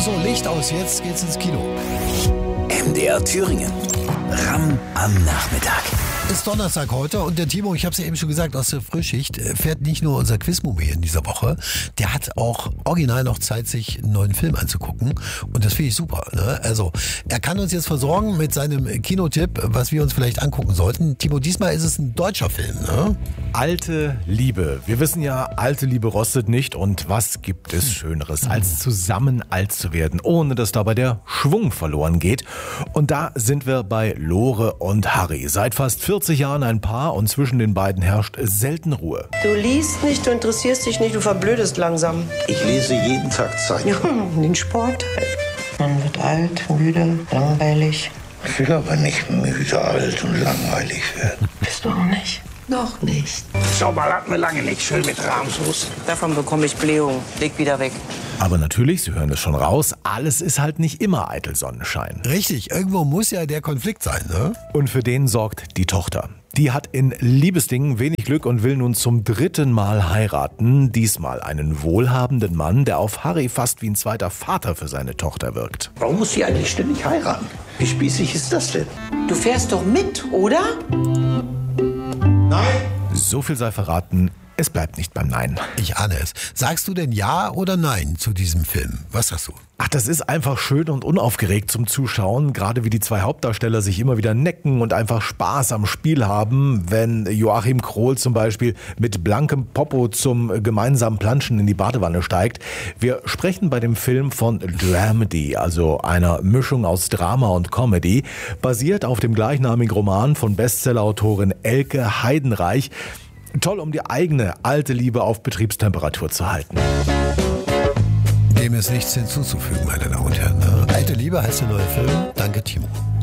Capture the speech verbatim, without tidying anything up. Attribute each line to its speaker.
Speaker 1: So, Licht aus, jetzt geht's ins Kino.
Speaker 2: M D R Thüringen. Ram am Nachmittag.
Speaker 1: Ist Donnerstag heute und der Timo, ich habe es ja eben schon gesagt, aus der Frühschicht fährt nicht nur unser Quizmoment in dieser Woche, der hat auch original noch Zeit, sich einen neuen Film anzugucken und das finde ich super. Ne? Also er kann uns jetzt versorgen mit seinem Kinotipp, was wir uns vielleicht angucken sollten. Timo, diesmal ist es ein deutscher Film. Ne?
Speaker 3: Alte Liebe. Wir wissen ja, alte Liebe rostet nicht und was gibt es Schöneres, als zusammen alt zu werden, ohne dass dabei der Schwung verloren geht. Und da sind wir bei Lore und Harry. Seit fast vierzig Jahren ein Paar und zwischen den beiden herrscht selten Ruhe.
Speaker 4: Du liest nicht, du interessierst dich nicht, du verblödest langsam.
Speaker 5: Ich lese jeden Tag Zeitung.
Speaker 4: Ja, den Sport halt. Man wird alt, müde, langweilig.
Speaker 5: Ich will aber nicht müde, alt und langweilig werden.
Speaker 4: Bist du auch nicht? Noch nicht.
Speaker 5: So, mal hatten wir lange nicht schön mit Rahmsoße.
Speaker 4: Davon bekomme ich Blähung. Leg wieder weg.
Speaker 3: Aber natürlich, Sie hören es schon raus, alles ist halt nicht immer eitel Sonnenschein.
Speaker 1: Richtig, irgendwo muss ja der Konflikt sein, ne?
Speaker 3: Und für den sorgt die Tochter. Die hat in Liebesdingen wenig Glück und will nun zum dritten Mal heiraten. Diesmal einen wohlhabenden Mann, der auf Harry fast wie ein zweiter Vater für seine Tochter wirkt.
Speaker 5: Warum muss sie eigentlich ständig heiraten? Wie spießig ist das denn?
Speaker 4: Du fährst doch mit, oder?
Speaker 5: Nein.
Speaker 3: So viel sei verraten, es bleibt nicht beim Nein.
Speaker 1: Ich ahne es. Sagst du denn Ja oder Nein zu diesem Film? Was sagst du?
Speaker 3: Ach, das ist einfach schön und unaufgeregt zum Zuschauen, gerade wie die zwei Hauptdarsteller sich immer wieder necken und einfach Spaß am Spiel haben, wenn Joachim Krohl zum Beispiel mit blankem Popo zum gemeinsamen Planschen in die Badewanne steigt. Wir sprechen bei dem Film von Dramedy, also einer Mischung aus Drama und Comedy, basiert auf dem gleichnamigen Roman von Bestsellerautorin Elke Heidenreich. Toll, um die eigene alte Liebe auf Betriebstemperatur zu halten.
Speaker 1: Dem ist nichts hinzuzufügen, meine Damen und Herren. Ne? Alte Liebe heißt der neue Film. Danke, Timo.